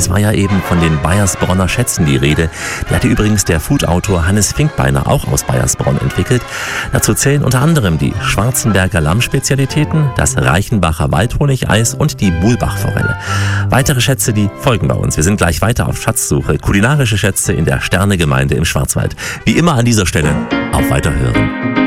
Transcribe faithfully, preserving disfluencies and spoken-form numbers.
es war ja eben von den Baiersbronner Schätzen die Rede. Die hatte übrigens der Food-Autor Hannes Finkbeiner auch aus Baiersbronn entwickelt. Dazu zählen unter anderem die Schwarzenberger Lammspezialitäten, das Reichenbacher Waldhonigeis und die Buhlbachforelle. Weitere Schätze, die folgen bei uns. Wir sind gleich weiter auf Schatzsuche. Kulinarische Schätze in der Sternegemeinde im Schwarzwald. Wie immer an dieser Stelle auf Weiterhören.